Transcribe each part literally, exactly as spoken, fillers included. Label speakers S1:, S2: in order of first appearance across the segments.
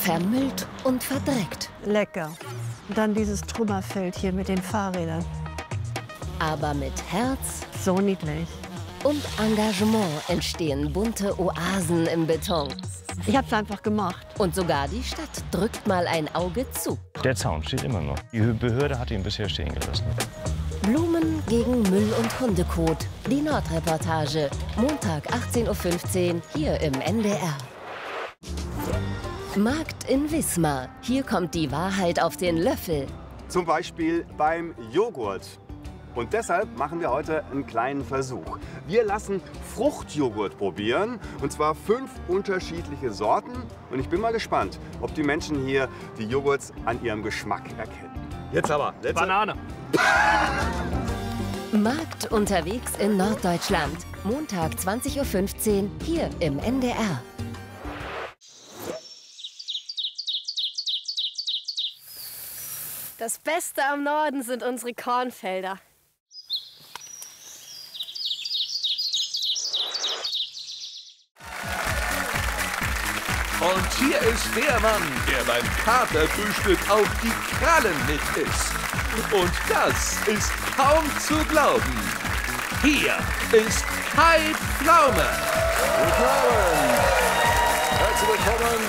S1: vermüllt und verdreckt.
S2: Lecker. Und dann dieses Trümmerfeld hier mit den Fahrrädern.
S1: Aber mit Herz
S2: So niedlich.
S1: und Engagement entstehen bunte Oasen im Beton.
S2: Ich hab's einfach gemacht.
S1: Und sogar die Stadt drückt mal ein Auge zu.
S3: Der Zaun steht immer noch. Die Behörde hat ihn bisher stehen gelassen.
S1: Blumen gegen Müll und Hundekot. Die Nordreportage. Montag achtzehn Uhr fünfzehn hier im N D R. Markt in Wismar. Hier kommt die Wahrheit auf den Löffel.
S4: Zum Beispiel beim Joghurt. Und deshalb machen wir heute einen kleinen Versuch. Wir lassen Fruchtjoghurt probieren, und zwar fünf unterschiedliche Sorten. Und ich bin mal gespannt, ob die Menschen hier die Joghurts an ihrem Geschmack erkennen. Jetzt aber. Letzte.
S3: Banane.
S1: Markt unterwegs in Norddeutschland. Montag zwanzig Uhr fünfzehn hier im N D R.
S5: Das Beste am Norden sind unsere Kornfelder.
S6: Und hier ist der Mann, der beim Katerfrühstück auf die Krallen mit isst. Und das ist kaum zu glauben. Hier ist Kai Pflaume.
S7: Guten Abend. Herzlich willkommen.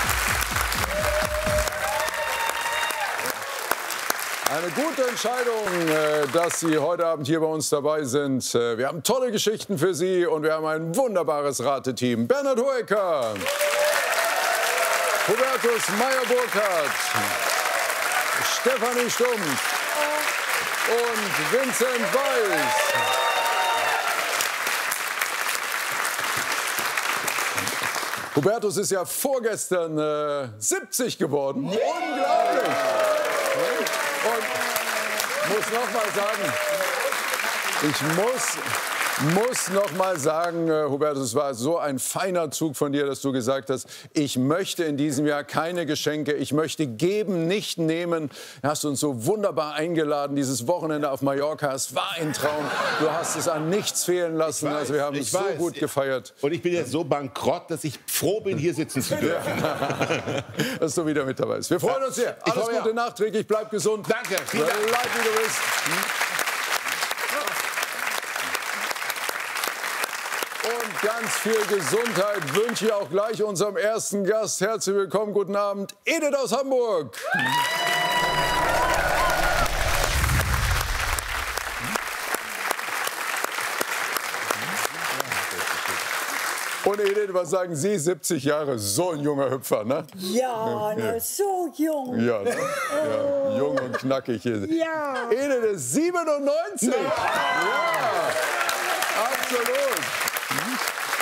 S7: Eine gute Entscheidung, dass Sie heute Abend hier bei uns dabei sind. Wir haben tolle Geschichten für Sie und wir haben ein wunderbares Rateteam. Bernhard Hoeker, Hubertus Meyer-Burkhardt, Stefanie Stumpf und Vincent Weiss. Hubertus ist ja vorgestern äh, siebzig geworden. Unglaublich! Und muss noch mal sagen, ich muss, muss noch mal sagen, äh, Hubertus, es war so ein feiner Zug von dir, dass du gesagt hast, ich möchte in diesem Jahr keine Geschenke, ich möchte geben, nicht nehmen. Du hast uns so wunderbar eingeladen, dieses Wochenende auf Mallorca. Es war ein Traum. Du hast es an nichts fehlen lassen.
S8: Weiß,
S7: also wir haben es so
S8: weiß.
S7: gut gefeiert.
S8: Und ich bin jetzt so bankrott, dass ich froh bin, hier sitzen zu dürfen.
S7: Dass du wieder mit dabei bist. Wir freuen uns sehr.
S8: Ich
S7: Alles
S8: hoffe,
S7: Gute
S8: ja.
S7: nachträglich, bleib gesund.
S8: Danke, vielen Dank.
S7: Bleib, wie du bist. Und ganz viel Gesundheit wünsche ich auch gleich unserem ersten Gast. Herzlich willkommen, guten Abend, Edith aus Hamburg. Und Edith, was sagen Sie, siebzig Jahre, so ein junger Hüpfer, ne?
S9: Ja, ne, so jung.
S7: Ja, ne? Ja, jung und knackig hier.
S9: Ja.
S7: Edith ist siebenundneunzig. Ja.